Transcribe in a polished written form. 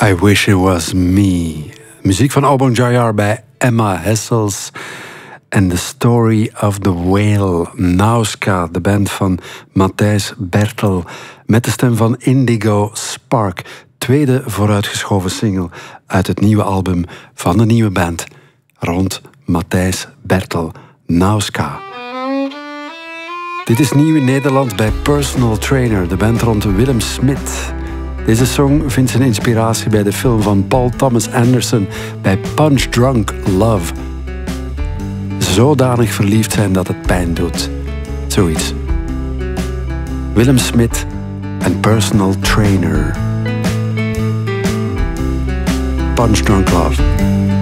I Wish It Was Me. Muziek van Obon Jayar bij Emma Hessels. En The Story of the Whale. Nauska, de band van Matthijs Bertel. Met de stem van Indigo Spark. Tweede vooruitgeschoven single uit het nieuwe album van de nieuwe band. Rond Matthijs Bertel. Nauska. Dit is nieuw in Nederland bij Personal Trainer. De band rond Willem Smit. Deze song vindt zijn inspiratie bij de film van Paul Thomas Anderson bij Punch Drunk Love. Zodanig verliefd zijn dat het pijn doet. Zoiets. Willem Smit en Personal Trainer. Punch Drunk Love.